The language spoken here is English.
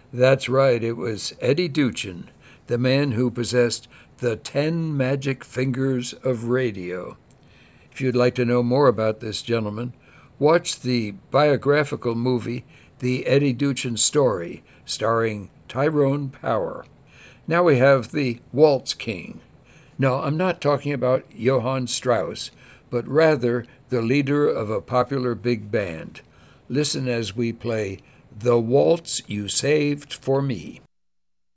That's right, it was Eddie Duchin, the man who possessed the 10 magic fingers of radio. If you'd like to know more about this gentleman, watch the biographical movie The Eddie Duchin Story, starring Tyrone Power. Now we have the Waltz King. No, I'm not talking about Johann Strauss, but rather the leader of a popular big band. Listen as we play The Waltz You Saved for Me.